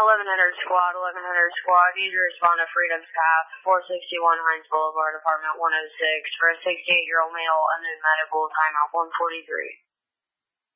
1100 squad, 1100 squad. Need to respond to Freedom's Path, 461 Hines Boulevard, apartment 106, for a 68-year-old male, unknown medical, timeout 143.